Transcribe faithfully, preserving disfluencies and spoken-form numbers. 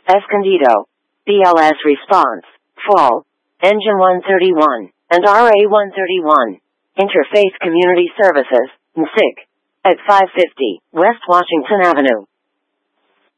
Escondido, B L S Response, Fall, Engine one thirty-one, and R A one thirty-one. Interfaith Community Services, N S I C, at five fifty West Washington Avenue.